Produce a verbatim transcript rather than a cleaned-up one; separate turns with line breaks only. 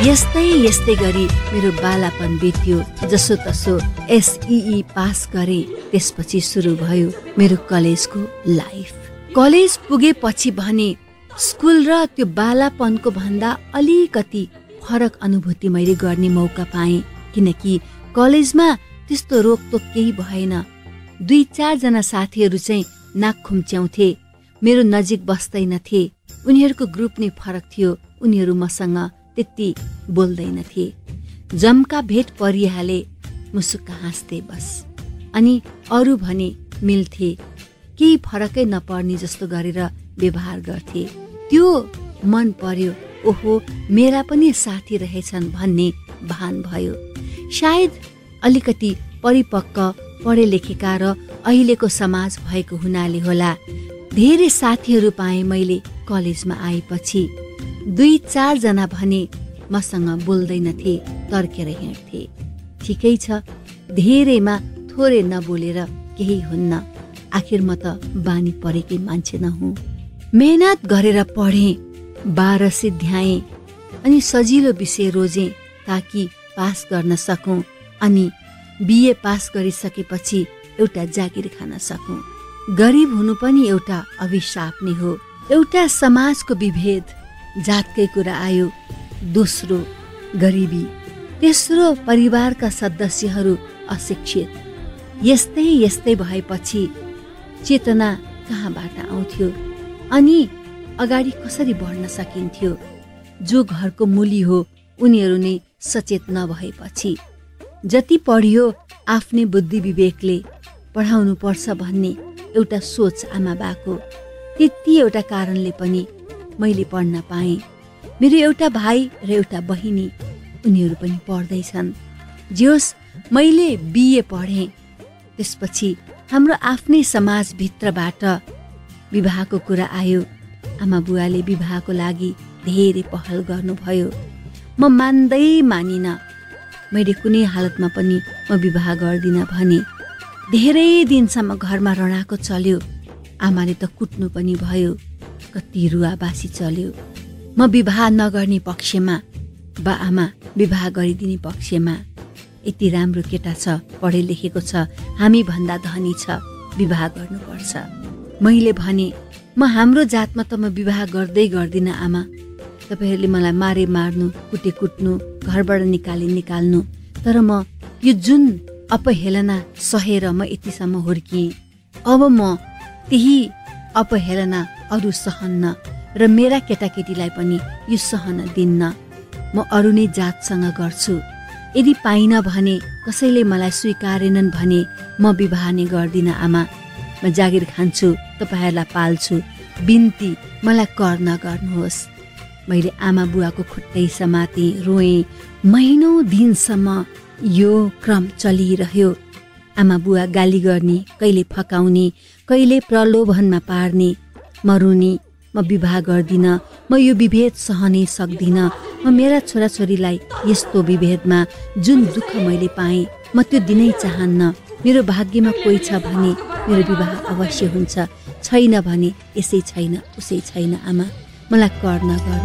यस्तै यस्तै गरी मेरो बालापन बित्यो। जसो तसो एसई पास गरे, त्यसपछि सुरु भयो मेरो कलेजको लाइफ। कलेज पुगेपछि भने स्कुल र त्यो बालापनको भन्दा अलिकति फरक अनुभूति मैले गर्ने मौका पाएँ, किनकि कलेजमा त्यस्तो रोकटोक केही भएन। दुई चारजना साथीहरू चाहिँ नाक खुम्च्याउँथे, मेरो नजिक बस्दैनथे। उनीहरूको ग्रुप नै फरक थियो, उनीहरू मसँग त्यति बोल्दैनथे। जम्का भेट परिहाले मुसुक्क हाँस्थे बस। अनि अरू भने मिल्थे, केही फरकै नपर्ने जस्तो गरेर व्यवहार गर्थे। त्यो मन पर्यो, ओहो मेरा पनि साथी रहेछन् भन्ने भान भयो। सायद अलिकति परिपक्व पढे लेखेका र अहिलेको समाज भएको हुनाले होला, धेरै साथीहरू पाएँ मैले कलेजमा आएपछि। दुई चारजना भने मसँग बोल्दैनथे, तर्केर हिँड्थे। ठिकै छ, धेरैमा थोरै नबोलेर केही हुन्न, आखिर म त बानी परेकै मान्छे नहुँ। मेहनत गरेर पढेँ, बाह्र सिद्ध्याएँ, अनि सजिलो विषय रोजेँ ताकि पास गर्न सकौँ, अनि बिए पास गरिसकेपछि एउटा जागिर खान सकौँ। गरिब हुनु पनि एउटा अभिशाप नै हो। एउटा समाजको विभेद, जातकै कुरा आयो, दोस्रो गरिबी, तेस्रो परिवारका सदस्यहरू अशिक्षित। यस्तै यस्तै भएपछि चेतना कहाँबाट आउँथ्यो अनि अगाडि कसरी बढ्न सकिन्थ्यो? जो घरको मूली हो उनीहरू नै सचेत नभएपछि। जति पढियो आफ्नै बुद्धि विवेकले पढाउनु पर्छ भन्ने एउटा सोच आमा बाको, त्यति एउटा कारणले पनि मैले पढ्न पाएँ। मेरो एउटा भाइ र एउटा बहिनी, उनीहरू पनि पढ्दैछन्। जे होस्, मैले बिए पढेँ, त्यसपछि हाम्रो आफ्नै समाजभित्रबाट विवाहको कुरा आयो। आमा बुवाले विवाहको लागि धेरै पहल गर्नुभयो। म मान्दै मानिन, मैले कुनै हालतमा पनि म विवाह गर्दिनँ भने। धेरै दिनसम्म घरमा रडाको चल्यो, आमाले त कुट्नु पनि भयो, कति रुवाबासी चल्यो। म विवाह नगर्ने पक्षमा, बा आमा विवाह गरिदिने पक्षमा। यति राम्रो केटा छ, पढे लेखेको छ, हामी भन्दा धनी छ, विवाह गर्नुपर्छ। मैले भने म हाम्रो जातमा त म विवाह गर्दै गर्दिनँ आमा। तपाईँहरूले मलाई मारे मार्नु, कुटे कुट्नु, घरबाट निकाले निकाल्नु, तर म यो जुन अपहेलना सहेर म यतिसम्म हुर्किएँ, अब म त्यही अपहेलना अरू सहन्न र मेरा केटाकेटीलाई पनि यो सहन दिन्न। म अरू नै जातसँग गर्छु। यदि पाइन भने, कसैले मलाई स्वीकारेनन् भने म विवाह नै गर्दिनँ आमा। म जागिर खान्छु, तपाईँहरूलाई पाल्छु, बिन्ती मलाई कर नगर्नुहोस्। मैले आमा बुवाको खुट्टै समातेँ, रोएँ। महिनौँ दिनसम्म यो क्रम चलिरह्यो। आमा बुवा गाली गर्ने, कहिले फकाउने, कहिले प्रलोभनमा पार्ने। म रुनी, म विवाह गर्दिनँ, म यो विभेद सहनै सक्दिनँ। म मेरा छोराछोरीलाई यस्तो विभेदमा जुन दुःख मैले पाएँ, म त्यो दिनै चाहन्न। मेरो भाग्यमा कोही छ भने मेरो विवाह अवश्य हुन्छ, छैन भने यसै छैन उसै छैन आमा, मलाई कर नगर्नु।